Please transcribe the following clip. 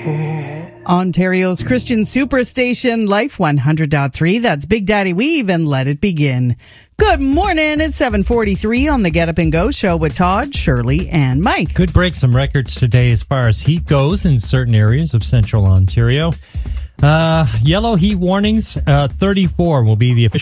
Ontario's Christian Superstation, Life 100.3. That's Big Daddy Weave and Let It Begin. Good morning. It's 7:43 on the Get Up and Go show with Todd, Shirley, and Mike. Could break some records today as far as heat goes in certain areas of central Ontario. Yellow heat warnings, 34 will be the official